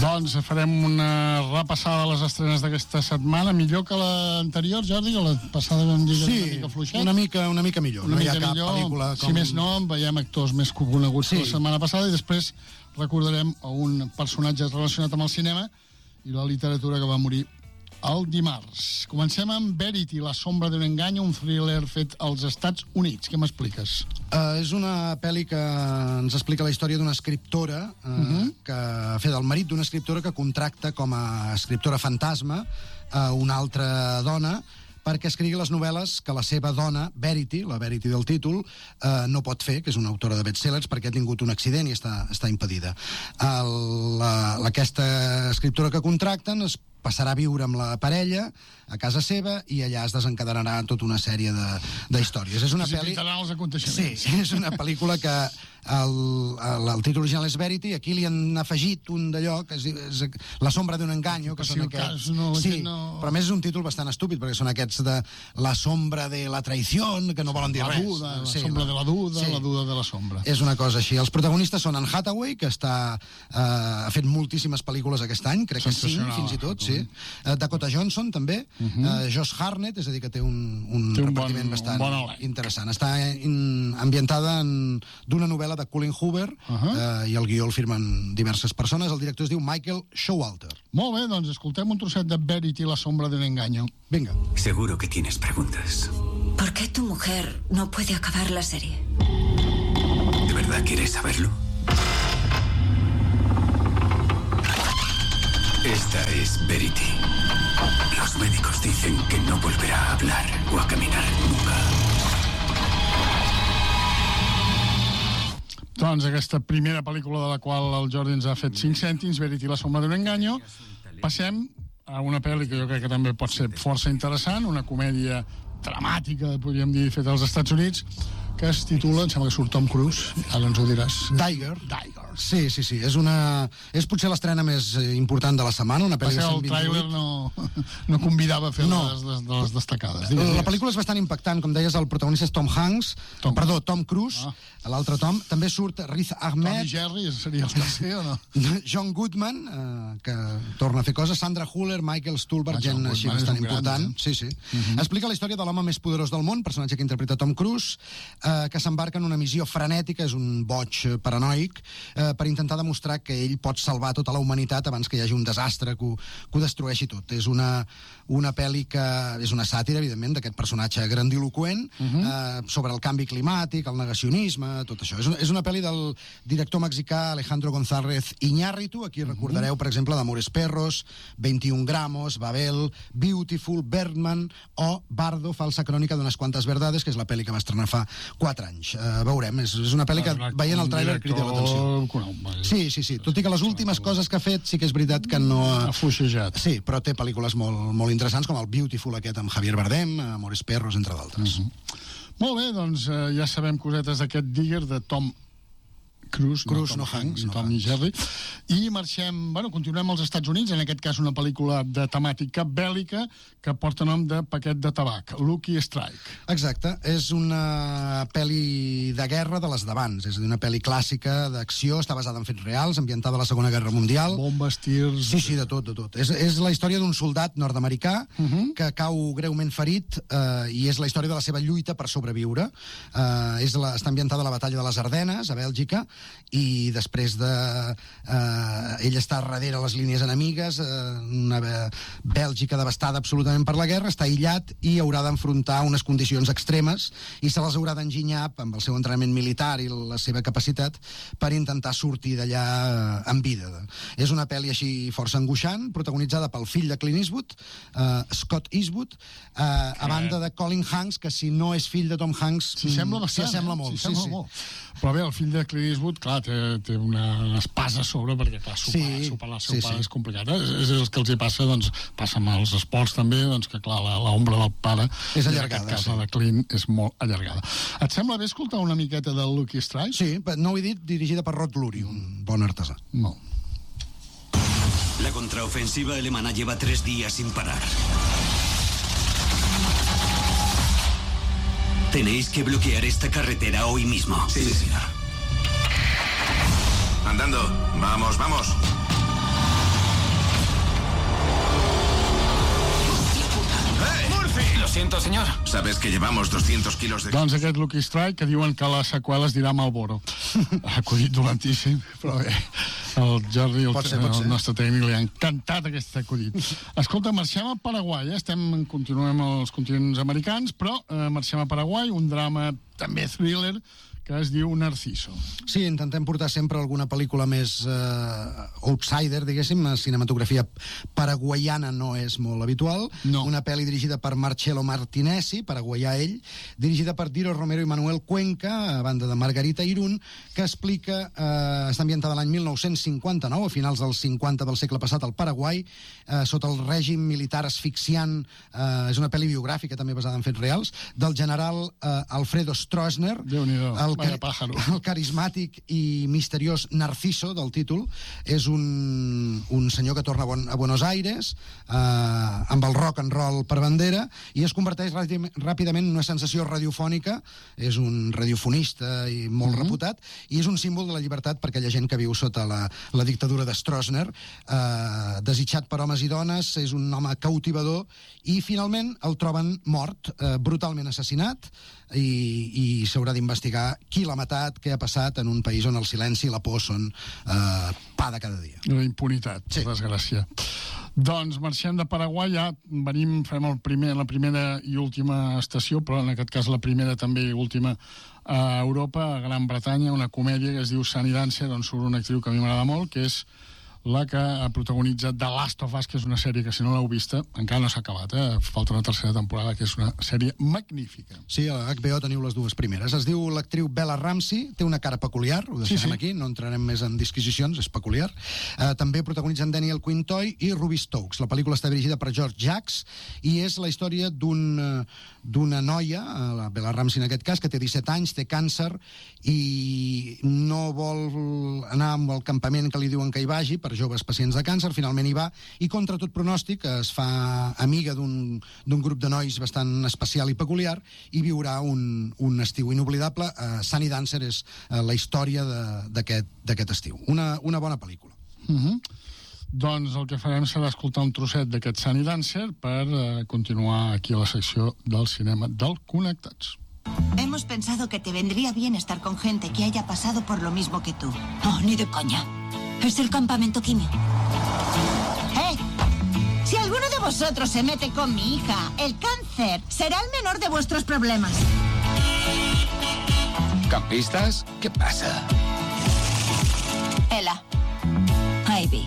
Doncs farem una repassada a les estrenes d'aquesta setmana, millor que l'anterior, Jordi, que la passada vam dir una mica fluixet. una mica millor. Una no hi mica ha cap millor, pel·lícula com... si més no, veiem actors més coneguts que la setmana passada i després recordarem un personatge relacionat amb el cinema i la literatura que va morir el dimarts. Comencem amb Verity, la sombra d'un engany, un thriller fet als Estats Units. Què m'expliques? És una pel·li que ens explica la història d'una escriptora que fet el marit d'una escriptora que contracta com a escriptora fantasma una altra dona perquè escrigui les novel·les que la seva dona, Verity, la Verity del títol, no pot fer, que és una autora de bestsellers, perquè ha tingut un accident i està impedida. Aquesta escriptora que contracten es passarà a viure amb la parella a casa seva i allà es desencadenarà tota una sèrie d'històries. És una pel·li... els aconteixements. Sí, és una pel·lícula que el títol original és Verity, aquí li han afegit un d'allò que és La sombra d'un enganyo, que són aquests... Sí, però a més és un títol bastant estúpid, perquè són aquests de La sombra de la traición, que no volen dir res. La sombra de la duda, la duda de la sombra. És una cosa així. Els protagonistes són Anne Hathaway, que ha fet moltíssimes pel·lícules aquest any, crec que 5 fins i tot, sí. Dakota Johnson, també. Josh Hartnett, és a dir, que té un repartiment bastant interessant. Està ambientada d'una novel·la de Colin Hoover i el guió el firmen diverses persones. El director es diu Michael Showalter. Molt bé, doncs escoltem un trosset de Verity, la sombra d'un engaño. Venga. Seguro que tienes preguntas. ¿Por qué tu mujer no puede acabar la serie? ¿De verdad quieres saberlo? Esta es Verity. Los médicos dicen que no volverá a hablar o a caminar nunca. Doncs aquesta primera pel·lícula de la qual el Jordi ens ha fet 5 cèntims, Verity, la sombra d'un engaño. Passem a una pel·li que jo crec que també pot ser força interessant, una comèdia dramàtica, podríem dir, feta als Estats Units, que es titula, em sembla que surt Tom Cruise, ara ens ho diràs. Tiger. Sí. És potser l'estrena més important de la setmana, una pel·li de 128. El tràiler no convidava a fer de les destacades. La pel·lícula és bastant impactant, com deies, el protagonista és Tom Cruise, l'altre Tom. També surt Riz Ahmed. Tom i Jerry, seria el tercer o no? John Goodman, que torna a fer coses, Sandra Huller, Michael Stuhlbarg, gent així bastant important. Sí. Explica la història de l'home més poderós del món, personatge que interpreta Tom Cruise, que s'embarca en una missió frenètica, és un boig paranoic, per intentar demostrar que ell pot salvar tota la humanitat abans que hi hagi un desastre que ho destrueixi tot. És una pel·li que és una sàtira, evidentment, d'aquest personatge grandiloquent sobre el canvi climàtic, el negacionisme, tot això. És una pel·li del director mexicà Alejandro González Iñárritu. Aquí recordareu, per exemple, d'Amores Perros, 21 gramos, Babel, Beautiful, Birdman o Bardo, falsa crònica d'unes quantes verdades, que és la pel·li que va estrenar fa 4 anys. Veurem, és una pel·li que veient el tràiler crida l'atenció. Sí. Tot i que les últimes coses que ha fet sí que és veritat que no ha fluixejat. Sí, però té pel·lícules molt interessants, com el Beautiful aquest amb Javier Bardem, Amores Perros, entre d'altres. Molt bé, doncs ja sabem cosetes d'aquest Digger de Tom Cruise, no Hanks, Tom i Jerry. I marxem, continuem als Estats Units, en aquest cas una pel·lícula de temàtica bèl·lica que porta nom de paquet de tabac, Lucky Strike. Exacte, és una pel·li de guerra de les d'abans, és a dir, una pel·li clàssica d'acció, està basada en fets reals, ambientada a la Segona Guerra Mundial. Bombes, tirs... Sí, de tot. És la història d'un soldat nord-americà que cau greument ferit i és la història de la seva lluita per sobreviure. Està ambientada a la batalla de les Ardenes, a Bèlgica, i després ell està darrere les línies enemigues, una Bèlgica devastada absolutament per la guerra, està aïllat i haurà d'enfrontar unes condicions extremes i se les haurà d'enginyar amb el seu entrenament militar i la seva capacitat per intentar sortir d'allà en vida. És una pel·li així força angoixant, protagonitzada pel fill de Clint Eastwood, Scott Eastwood, a banda de Colin Hanks, que si no és fill de Tom Hanks s'hi sembla bastant, s'hi sembla molt. Però bé, el fill de Clint Eastwood, clar, té una espasa a sobre, perquè clar, superar el seu pare és complicat. És el que els hi passa, doncs, passa amb els esports també, doncs que clar, l'ombra del pare és allargada, en aquest cas la de Clint és molt allargada. Et sembla bé escoltar una miqueta del Lucky Strike? Sí, no ho he dit, dirigida per Rod Lurie, un bon artesà. No. La contraofensiva alemana lleva 3 días sin parar. Tenéis que bloquear esta carretera hoy mismo. Sí, señor. Andando. Vamos. siento, señor. Sabes que llevamos 200 kilos de... Doncs aquest Lucky Strike, que diuen que la seqüela es dirà Malboro. Acudit dolentíssim, però bé, el Jordi, el nostre tècnic, li ha encantat aquest acudit. Escolta, marxem a Paraguai, continuem als continents americans, però marxem a Paraguai, un drama també thriller, que es diu Narciso. Sí, intentem portar sempre alguna pel·lícula més outsider, diguéssim. La cinematografia paraguaiana no és molt habitual. No. Una pel·li dirigida per Marcelo Martinezzi, paraguaià ell, dirigida per Diro Romero i Manuel Cuenca, a banda de Margarita Irún, que explica... està ambientada l'any 1959, a finals dels 50 del segle passat, al Paraguai, sota el règim militar asfixiant. És una pel·li biogràfica, també basada en fets reals, del general Alfredo Stroessner, Déu-n'hi-do. El carismàtic i misteriós Narciso, del títol. És un senyor que torna a Buenos Aires amb el rock and roll per bandera i es converteix ràpidament en una sensació radiofònica. És un radiofonista i molt reputat, i és un símbol de la llibertat per aquella gent que viu sota la dictadura de Stroessner. Desitjat per homes i dones, és un home cautivador, i finalment el troben mort, brutalment assassinat, i s'haurà d'investigar qui l'ha matat, què ha passat en un país on el silenci i la por són pa de cada dia. La impunitat, per desgràcia. Doncs marxem de Paraguai, ja fem la primera i última estació, però en aquest cas la primera també i última a Europa, a Gran Bretanya, una comèdia que es diu Sunny Dancer, on surt una actriu que a mi m'agrada molt, que és la que ha protagonitzat The Last of Us, que és una sèrie que, si no l'heu vista, encara no s'ha acabat, falta una tercera temporada, que és una sèrie magnífica. Sí, a HBO teniu les dues primeres. Es diu l'actriu Bella Ramsey, té una cara peculiar, ho deixarem aquí, no entrarem més en disquisicions, és peculiar. També protagonitzen Daniel Quintoy i Ruby Stokes. La pel·lícula està dirigida per George Jacks i és la història d'una noia, la Bella Ramsey en aquest cas, que té 17 anys, té càncer i no vol anar al campament que li diuen que hi vagi per joves pacients de càncer. Finalment hi va i, contra tot pronòstic, es fa amiga d'un grup de nois bastant especial i peculiar i viurà un estiu inoblidable. Sunny Dancer és la història d'aquest estiu. Una bona pel·lícula. Doncs el que farem serà escoltar un trosset d'aquest Sunny Dancer per continuar aquí a la secció del cinema del Connectats. Hemos pensado que te vendría bien estar con gente que haya pasado por lo mismo que tú. Oh, ni de coña. Es el campamento quimio. ¡Eh! Si alguno de vosotros se mete con mi hija, el cáncer será el menor de vuestros problemas. ¿Campistas? ¿Qué pasa? Ela. Ivy.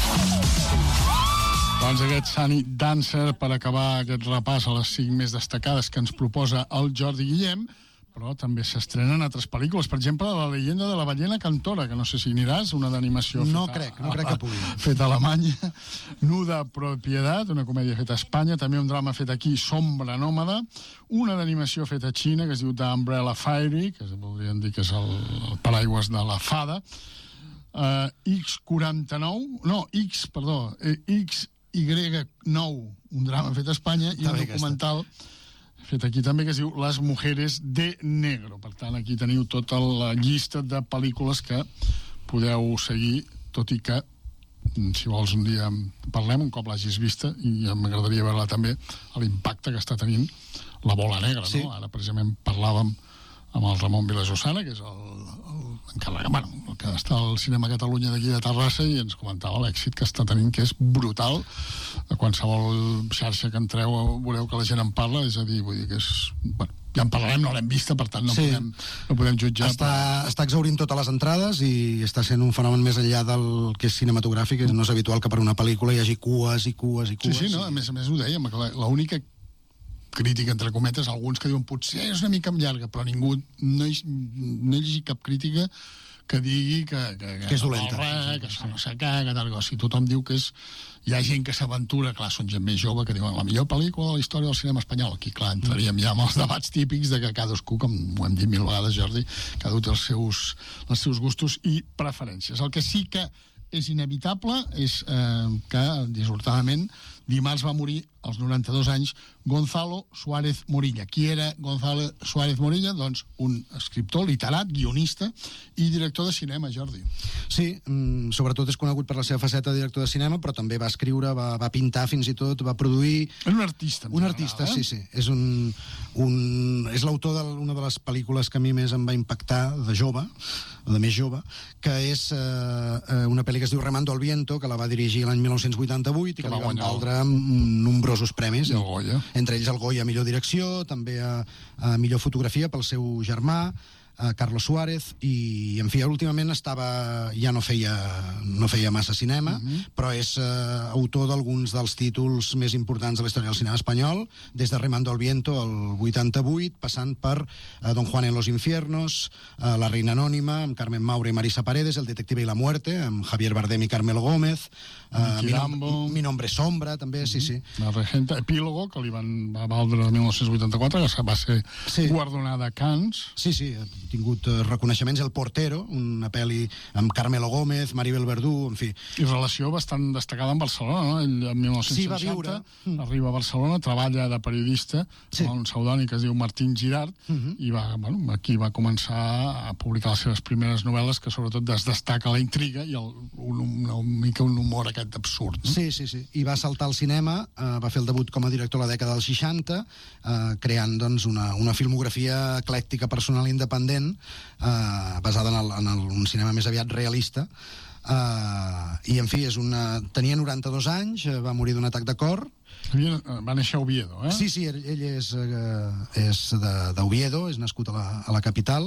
Doncs aquest Sunny Dancer, per acabar aquest repàs a les 5 més destacades que ens proposa el Jordi Guillem, però també s'estrenen altres pel·lícules. Per exemple, La leyenda de la ballena cantora, que no sé si aniràs, una d'animació no crec que pugui. Feta a Alemanya. Nuda Propiedad, una comèdia feta a Espanya. També un drama fet aquí, Sombra Nòmada. Una d'animació feta a Xina, que es diu The Umbrella Fairy, que voldrien dir que és el paraigües de la fada. XY9, un drama fet a Espanya, i un documental fet aquí també que es diu Las Mujeres de Negro. Per tant, aquí teniu tota la llista de pel·lícules que podeu seguir, tot i que, si vols, un dia parlem, un cop l'hagis vista, i m'agradaria veure també l'impacte que està tenint La Bola Negra, sí. No? Ara, precisament, parlàvem amb el Ramon Vilajossana, que és el que està al Cinema Catalunya d'aquí de Terrassa, i ens comentava l'èxit que està tenint, que és brutal. A qualsevol xarxa que entreu veureu que la gent en parla, és a dir, vull dir que és... Bueno, ja en parlarem, no l'hem vista, per tant no podem jutjar. Està exhaurint totes les entrades i està sent un fenomen més enllà del que és cinematogràfic. No és habitual que per una pel·lícula hi hagi cues i cues i cues. Sí, no? A més ho dèiem, que l'única crítica, entre cometes, alguns que diuen potser és una mica llarga, però ningú no he llegit cap crítica que digui que és dolenta, que això no s'acaba, que tal cosa. Si tothom diu que hi ha gent que s'aventura, clar, són gent més jove, que diuen la millor pel·lícula de la història del cinema espanyol. Aquí, clar, entraríem ja amb els debats típics de que cadascú, com ho hem dit 1000 vegades, Jordi, cada un té els seus gustos i preferències. El que sí que és inevitable, és que, dissortadament, dimarts va morir als 92 anys Gonzalo Suárez Morilla. Qui era Gonzalo Suárez Morilla? Doncs un escriptor, literat, guionista i director de cinema, Jordi. Sí, sobretot és conegut per la seva faceta de director de cinema, però també va escriure, va pintar fins i tot, va produir... És un artista. Un artista, sí. És és l'autor d'una de les pel·lícules que a mi més em va impactar de jove, de més jove, que és una pel·li que es diu Remando al Viento, que la va dirigir l'any 1988 i que li van valdre nombrosos premis, entre ells el Goya a millor direcció, també a millor fotografia pel seu germà, Carlos Suárez, i en fi, últimament ja no feia massa cinema, però és autor d'alguns dels títols més importants de la història del cinema espanyol, des de Remando al Viento al 88, passant per Don Juan en los Infiernos, La Reina Anònima, amb Carmen Maura i Marisa Paredes, El Detective i la Muerte, amb Javier Bardem i Carmelo Gómez, Mi Nombre es Sombra, també, sí. La Regenta, Epílogo, que li va valdre el 1984, que va ser guardonada a Cannes. Sí, ha tingut reconeixements. El Portero, una pel·li amb Carmelo Gómez, Maribel Verdú, en fi. I relació bastant destacada amb Barcelona, no? Ell, en 1960, arriba a Barcelona, treballa de periodista, amb un pseudònim que es diu Martín Girard, i aquí va començar a publicar les seves primeres novel·les, que sobretot es destaca la intriga i una mica un humor aquest absurd. No? Sí. I va saltar al cinema, va fer el debut com a director a la dècada dels 60, creant doncs, una filmografia eclèctica personal independent, basada en un cinema més aviat realista, i en fi, tenia 92 anys, va morir d'un atac de cor. Va néixer a Oviedo, eh? Sí, ell és d'Oviedo, és nascut a la capital,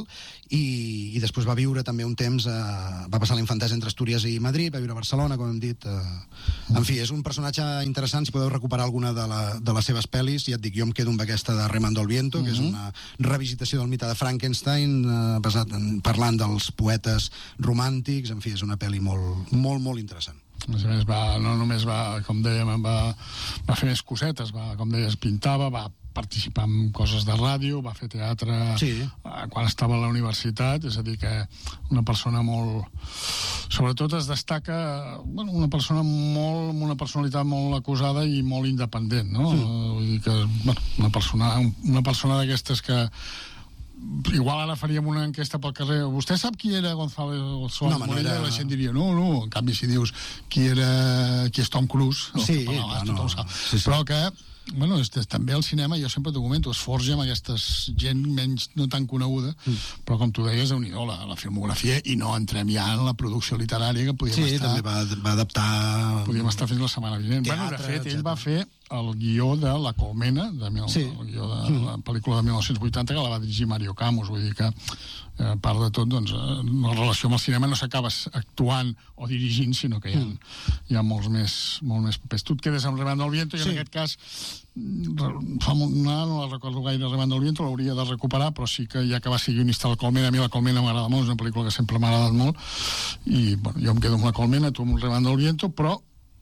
i després va viure també un temps, va passar la infantesa entre Astúries i Madrid, va viure a Barcelona, com hem dit. En fi, és un personatge interessant. Si podeu recuperar alguna de les seves pel·lis, ja et dic, jo em quedo amb aquesta de Remando al Viento, que és una revisitació del mite de Frankenstein, parlant dels poetes romàntics. En fi, és una pel·li molt, molt, molt interessant. A més, no només com dèiem, va fer més cosetes, com deies, pintava, va participar en coses de ràdio, va fer teatre quan estava a la universitat, és a dir, que una persona molt... Sobretot es destaca una persona amb una personalitat molt acusada i molt independent, no? Vull dir que una persona d'aquestes que igual ara faríem una enquesta pel carrer. Vostè sap qui era Gonzalo Suárez Morilla? La gent diria no. En canvi, si dius qui és Tom Cruise, tothom sap. Però que també al cinema, jo sempre t'ho comento, es forja amb aquesta gent menys no tan coneguda, però com tu deies, déu-n'hi-do, la filmografia, i no entrem ja en la producció literària que podíem estar... Sí, també va adaptar... Podíem estar fins la setmana vinent. De fet, ell va fer el guió de La Colmena, el guió de la pel·lícula de 1980, que la va dirigir Mario Camus. Vull dir que, a part de tot, doncs, la relació amb el cinema no s'acaba actuant o dirigint, sinó que hi ha molts més papers. Tu et quedes amb Remando al Viento, i en aquest cas fa molt, no la recordo gaire, Remando al Viento, l'hauria de recuperar, però sí que ja que va ser guionista de La Colmena, a mi La Colmena m'agrada molt, és una pel·lícula que sempre m'ha agradat molt, i jo em quedo amb La Colmena, tu amb Remando al Viento, però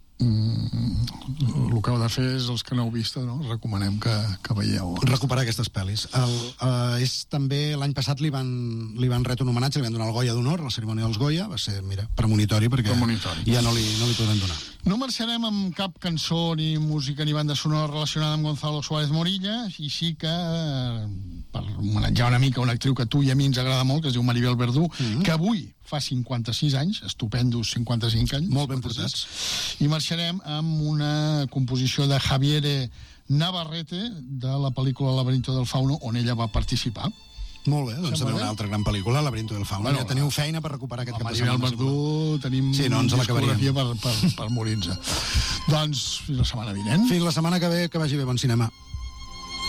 el que heu de fer és, els que no heu vist, recomanem que veieu. Recuperar aquestes pel·lis. També l'any passat li van retre un homenatge, li van donar el Goya d'honor, la cerimònia dels Goya, va ser, premonitori, perquè ja no li podem donar. No marxarem amb cap cançó, ni música, ni banda sonora relacionada amb Gonzalo Suárez Morilla, i sí que, per homenatjar una mica una actriu que a tu i a mi ens agrada molt, que es diu Maribel Verdú, que avui fa 56 anys, estupendos 55 anys. Molt ben portats. I marxarem amb una composició de Javier Navarrete, de la pel·lícula Laberinto del Fauno, on ella va participar. Molt bé, doncs també una altra gran pel·lícula, Laberinto del Fauno. Ja teniu feina per recuperar aquest cap de setmana. Maribel Verdú, tenim discografia per morir-nos. Doncs fins la setmana vinent. Fins la setmana que ve, que vagi bé, bon cinema.